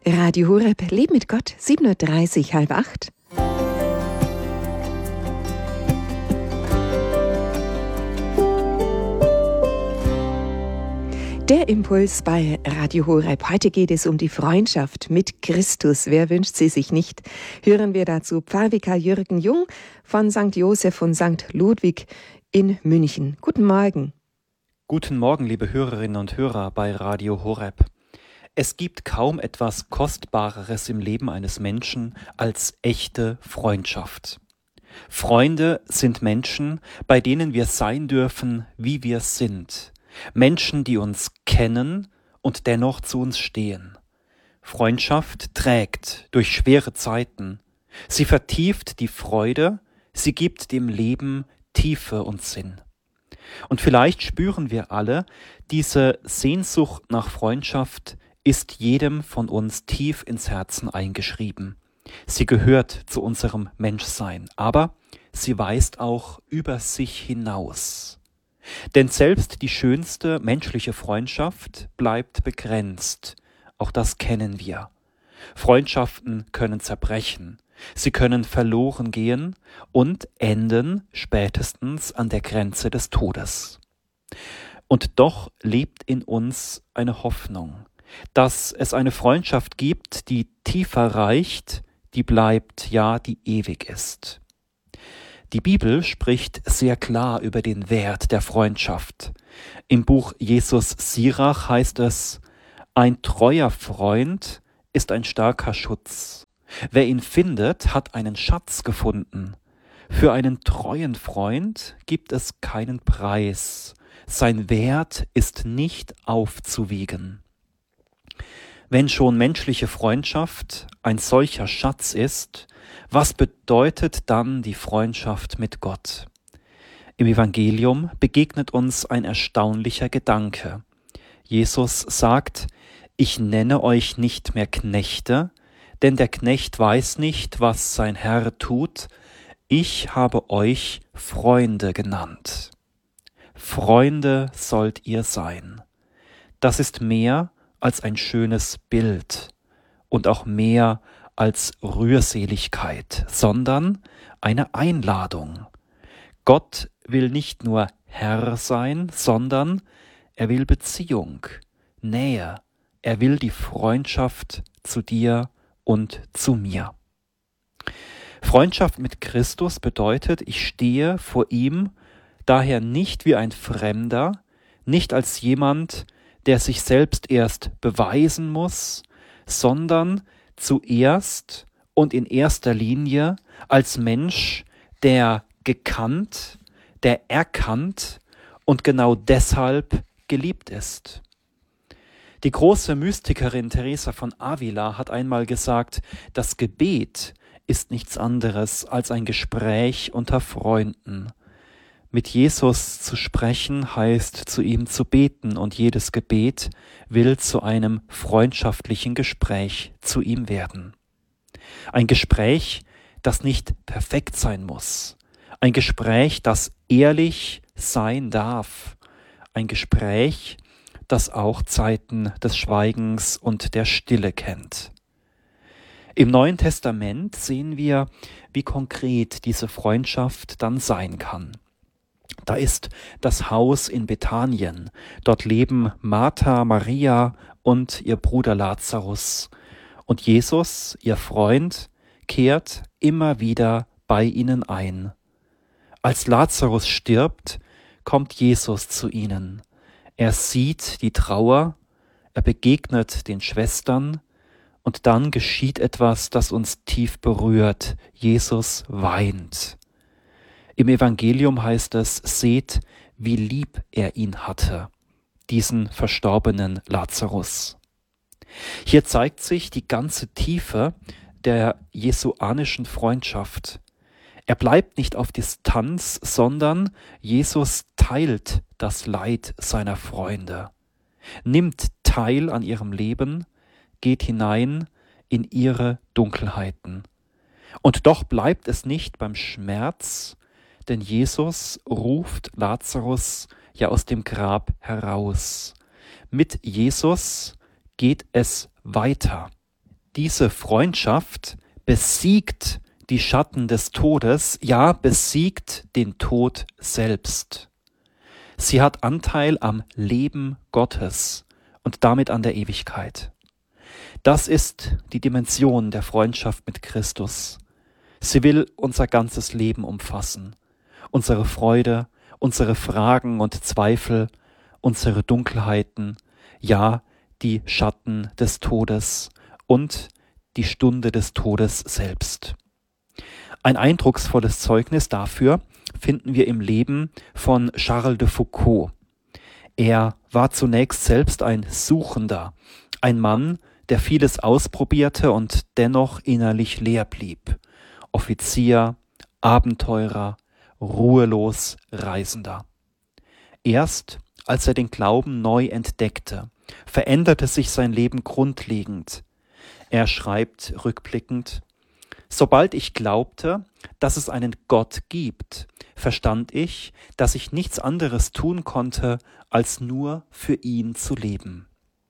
Radio Horeb, Leben mit Gott, 7:30 Uhr, 7:30. Der Impuls bei Radio Horeb. Heute geht es um die Freundschaft mit Christus. Wer wünscht sie sich nicht? Hören wir dazu Pfarrvikar Jürgen Jung von St. Joseph und St. Ludwig in München. Guten Morgen. Guten Morgen, liebe Hörerinnen und Hörer bei Radio Horeb. Es gibt kaum etwas Kostbareres im Leben eines Menschen als echte Freundschaft. Freunde sind Menschen, bei denen wir sein dürfen, wie wir sind. Menschen, die uns kennen und dennoch zu uns stehen. Freundschaft trägt durch schwere Zeiten. Sie vertieft die Freude, sie gibt dem Leben Tiefe und Sinn. Und vielleicht spüren wir alle, diese Sehnsucht nach Freundschaft ist jedem von uns tief ins Herzen eingeschrieben. Sie gehört zu unserem Menschsein, aber sie weist auch über sich hinaus. Denn selbst die schönste menschliche Freundschaft bleibt begrenzt. Auch das kennen wir. Freundschaften können zerbrechen. Sie können verloren gehen und enden spätestens an der Grenze des Todes. Und doch lebt in uns eine Hoffnung, dass es eine Freundschaft gibt, die tiefer reicht, die bleibt, ja, die ewig ist. Die Bibel spricht sehr klar über den Wert der Freundschaft. Im Buch Jesus Sirach heißt es: Ein treuer Freund ist ein starker Schutz. Wer ihn findet, hat einen Schatz gefunden. Für einen treuen Freund gibt es keinen Preis. Sein Wert ist nicht aufzuwiegen. Wenn schon menschliche Freundschaft ein solcher Schatz ist, was bedeutet dann die Freundschaft mit Gott? Im Evangelium begegnet uns ein erstaunlicher Gedanke. Jesus sagt: Ich nenne euch nicht mehr Knechte, denn der Knecht weiß nicht, was sein Herr tut. Ich habe euch Freunde genannt. Freunde sollt ihr sein. Das ist mehr als ein schönes Bild und auch mehr als Rührseligkeit, sondern eine Einladung. Gott will nicht nur Herr sein, sondern er will Beziehung, Nähe. Er will die Freundschaft zu dir und zu mir. Freundschaft mit Christus bedeutet, ich stehe vor ihm daher nicht wie ein Fremder, nicht als jemand, der sich selbst erst beweisen muss, sondern zuerst und in erster Linie als Mensch, der gekannt, der erkannt und genau deshalb geliebt ist. Die große Mystikerin Teresa von Avila hat einmal gesagt, das Gebet ist nichts anderes als ein Gespräch unter Freunden. Mit Jesus zu sprechen heißt, zu ihm zu beten, und jedes Gebet will zu einem freundschaftlichen Gespräch zu ihm werden. Ein Gespräch, das nicht perfekt sein muss. Ein Gespräch, das ehrlich sein darf. Ein Gespräch, das auch Zeiten des Schweigens und der Stille kennt. Im Neuen Testament sehen wir, wie konkret diese Freundschaft dann sein kann. Da ist das Haus in Bethanien. Dort leben Martha, Maria und ihr Bruder Lazarus. Und Jesus, ihr Freund, kehrt immer wieder bei ihnen ein. Als Lazarus stirbt, kommt Jesus zu ihnen. Er sieht die Trauer, er begegnet den Schwestern und dann geschieht etwas, das uns tief berührt. Jesus weint. Im Evangelium heißt es, seht, wie lieb er ihn hatte, diesen verstorbenen Lazarus. Hier zeigt sich die ganze Tiefe der jesuanischen Freundschaft. Er bleibt nicht auf Distanz, sondern Jesus teilt das Leid seiner Freunde, nimmt teil an ihrem Leben, geht hinein in ihre Dunkelheiten. Und doch bleibt es nicht beim Schmerz, denn Jesus ruft Lazarus ja aus dem Grab heraus. Mit Jesus geht es weiter. Diese Freundschaft besiegt die Schatten des Todes, ja, besiegt den Tod selbst. Sie hat Anteil am Leben Gottes und damit an der Ewigkeit. Das ist die Dimension der Freundschaft mit Christus. Sie will unser ganzes Leben umfassen, unsere Freude, unsere Fragen und Zweifel, unsere Dunkelheiten, ja, die Schatten des Todes und die Stunde des Todes selbst. Ein eindrucksvolles Zeugnis dafür finden wir im Leben von Charles de Foucault. Er war zunächst selbst ein Suchender, ein Mann, der vieles ausprobierte und dennoch innerlich leer blieb. Offizier, Abenteurer, ruhelos Reisender. Erst als er den Glauben neu entdeckte, veränderte sich sein Leben grundlegend. Er schreibt rückblickend: Sobald ich glaubte, dass es einen Gott gibt, verstand ich, dass ich nichts anderes tun konnte, als nur für ihn zu leben.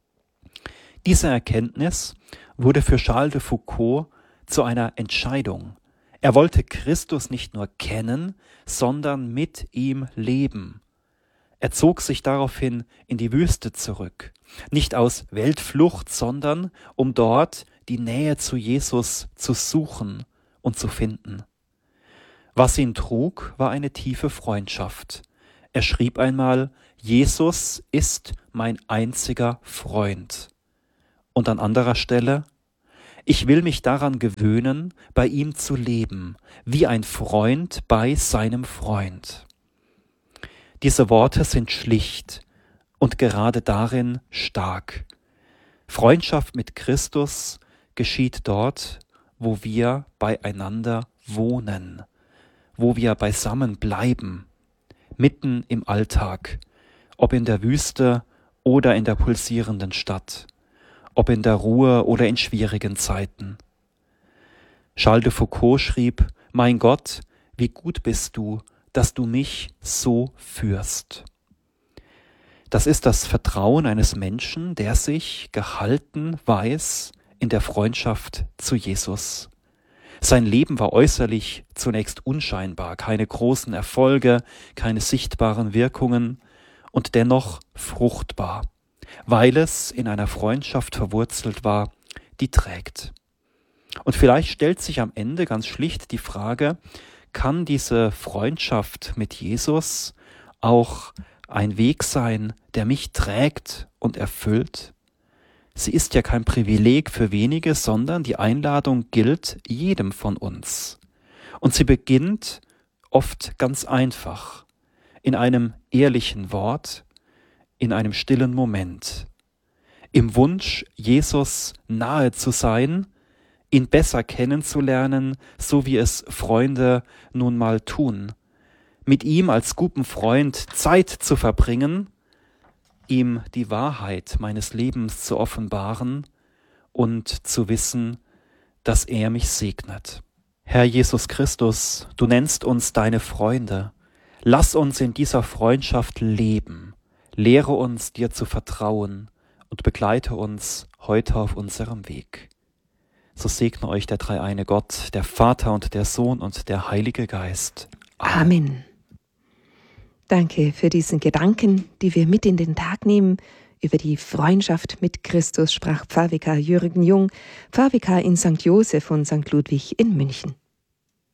Diese Erkenntnis wurde für Charles de Foucault zu einer Entscheidung. Er wollte Christus nicht nur kennen, sondern mit ihm leben. Er zog sich daraufhin in die Wüste zurück, nicht aus Weltflucht, sondern um dort die Nähe zu Jesus zu suchen und zu finden. Was ihn trug, war eine tiefe Freundschaft. Er schrieb einmal: Jesus ist mein einziger Freund. Und an anderer Stelle: Ich will mich daran gewöhnen, bei ihm zu leben, wie ein Freund bei seinem Freund. Diese Worte sind schlicht und gerade darin stark. Freundschaft mit Christus geschieht dort, wo wir beieinander wohnen, wo wir beisammen bleiben, mitten im Alltag, ob in der Wüste oder in der pulsierenden Stadt, ob in der Ruhe oder in schwierigen Zeiten. Charles de Foucault schrieb: Mein Gott, wie gut bist du, dass du mich so führst. Das ist das Vertrauen eines Menschen, der sich gehalten weiß in der Freundschaft zu Jesus. Sein Leben war äußerlich zunächst unscheinbar, keine großen Erfolge, keine sichtbaren Wirkungen und dennoch fruchtbar, weil es in einer Freundschaft verwurzelt war, die trägt. Und vielleicht stellt sich am Ende ganz schlicht die Frage: Kann diese Freundschaft mit Jesus auch ein Weg sein, der mich trägt und erfüllt? Sie ist ja kein Privileg für wenige, sondern die Einladung gilt jedem von uns. Und sie beginnt oft ganz einfach, in einem ehrlichen Wort, in einem stillen Moment, im Wunsch, Jesus nahe zu sein, ihn besser kennenzulernen, so wie es Freunde nun mal tun, mit ihm als guten Freund Zeit zu verbringen, ihm die Wahrheit meines Lebens zu offenbaren und zu wissen, dass er mich segnet. Herr Jesus Christus, du nennst uns deine Freunde. Lass uns in dieser Freundschaft leben. Lehre uns, dir zu vertrauen und begleite uns heute auf unserem Weg. So segne euch der dreieine Gott, der Vater und der Sohn und der Heilige Geist. Amen. Danke für diesen Gedanken, die wir mit in den Tag nehmen. Über die Freundschaft mit Christus sprach Pfarrvikar Jürgen Jung, Pfarrvikar in St. Joseph und St. Ludwig in München.